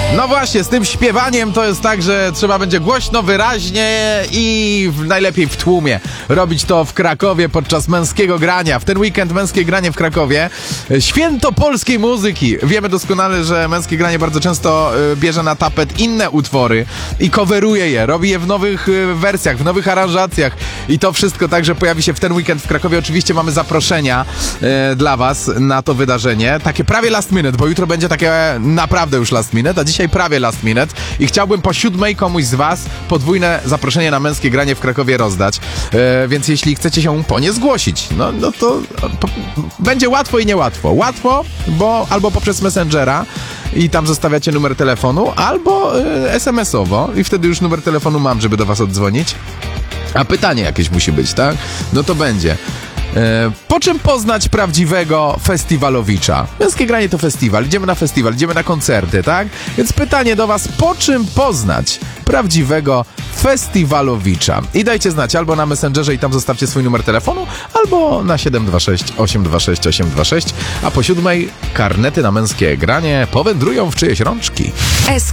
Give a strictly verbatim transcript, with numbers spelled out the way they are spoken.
No właśnie, z tym śpiewaniem to jest tak, że trzeba będzie głośno, wyraźnie i w, najlepiej w tłumie robić to w Krakowie podczas męskiego grania. W ten weekend męskie granie w Krakowie. Święto polskiej muzyki. Wiemy doskonale, że męskie granie bardzo często y, bierze na tapet inne utwory i coveruje je, robi je w nowych y, wersjach, w nowych aranżacjach i to wszystko także pojawi się w ten weekend w Krakowie. Oczywiście mamy zaproszenia y, dla was na to wydarzenie. Takie prawie last minute, bo jutro będzie takie naprawdę już last minute, a dzisiaj prawie last minute i chciałbym po siódmej komuś z was podwójne zaproszenie na męskie granie w Krakowie rozdać, e, więc jeśli chcecie się po nie zgłosić, no, no to po, będzie łatwo i niełatwo. Łatwo, bo albo poprzez Messengera i tam zostawiacie numer telefonu, albo e, es em esowo i wtedy już numer telefonu mam, żeby do was oddzwonić. A pytanie jakieś musi być, tak? No to będzie. E, po czym poznać prawdziwego festiwalowicza? Męskie granie to festiwal, idziemy na festiwal, idziemy na koncerty, tak? Więc pytanie do was, po czym poznać prawdziwego festiwalowicza? I dajcie znać albo na Messengerze i tam zostawcie swój numer telefonu, albo na siedem dwa sześć osiem dwa sześć osiem dwa sześć, a po siódmej karnety na męskie granie powędrują w czyjeś rączki.